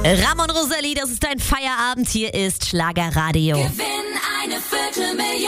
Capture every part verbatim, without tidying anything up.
Ramon Roselli, das ist dein Feierabend. Hier ist Schlagerradio. Gewinn eine Viertelmillion.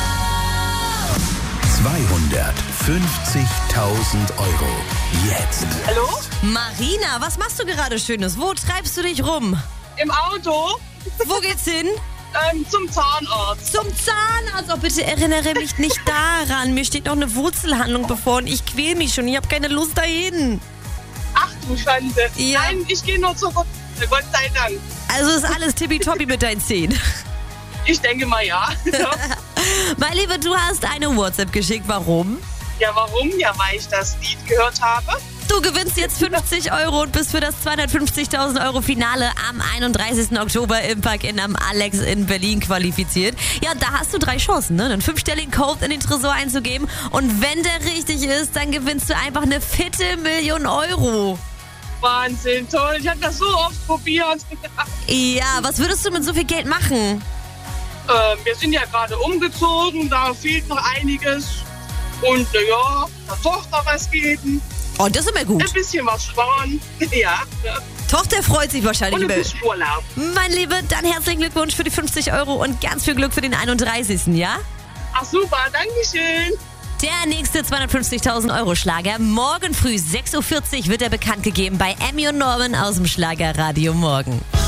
zweihundertfünfzigtausend Euro. Jetzt. Hallo? Marina, was machst du gerade Schönes? Wo treibst du dich rum? Im Auto Wo geht's hin? ähm, zum Zahnarzt. Zum Zahnarzt. Oh, bitte erinnere mich nicht daran. Mir steht noch eine Wurzelhandlung bevor und ich quäl mich schon. Ich habe keine Lust dahin. Ach du Schande. Ja. Nein, ich gehe nur zur Gott sei Dank. Also ist alles tippitoppi mit deinen Zähnen. Ich denke mal ja. Mein Lieber, du hast eine WhatsApp geschickt. Warum? Ja, warum? Ja, weil ich das Lied gehört habe. Du gewinnst jetzt fünfzig Euro und bist für das zweihundertfünfzigtausend Euro Finale am einunddreißigsten Oktober im Park-In am Alex in Berlin qualifiziert. Ja, da hast du drei Chancen, ne? Einen fünfstelligen Code in den Tresor einzugeben. Und wenn der richtig ist, dann gewinnst du einfach eine Viertelmillion Euro. Wahnsinn, toll. Ich habe das so oft probiert. Ja, was würdest du mit so viel Geld machen? ähm, wir sind ja gerade umgezogen, da fehlt noch einiges. Und naja, der Tochter was geben, Oh, das ist immer gut. ein bisschen was sparen. Ja, ja. Tochter freut sich wahrscheinlich Und ein über. bisschen Urlaub. Mein Lieber, dann herzlichen Glückwunsch für die fünfzig Euro und ganz viel Glück für den einunddreißigsten, ja? Ach super, Dankeschön. Der nächste zweihundertfünfzigtausend Euro Schlager. Morgen früh sechs Uhr vierzig wird er bekannt gegeben bei Emmy und Norman aus dem Schlagerradio Morgen.